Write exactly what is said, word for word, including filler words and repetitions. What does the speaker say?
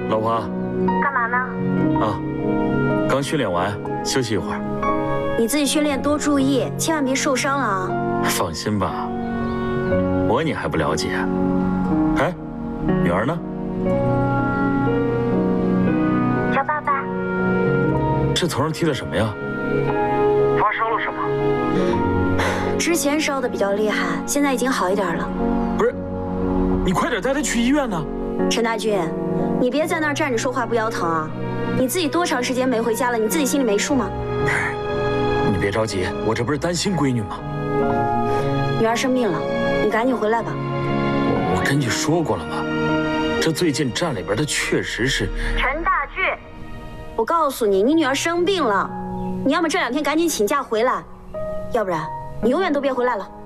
老婆， 干嘛呢？ 啊，刚训练完，休息一会儿。 你自己训练多注意，千万别受伤了啊！ 放心吧，我你还不了解。哎，女儿呢？ 找爸爸。 这头上踢的什么呀？发烧了是吗？ 之前烧的比较厉害，现在已经好一点了。 不是，你快点带他去医院呢。 陈大军，你别在那儿站着说话不腰疼啊！你自己多长时间没回家了？你自己心里没数吗？ 你别着急，我这不是担心闺女吗？ 女儿生病了，你赶紧回来吧。 我我跟你说过了吗？这最近站里边的确实是陈大军，我告诉你，你女儿生病了，你要么这两天赶紧请假回来，要不然你永远都别回来了。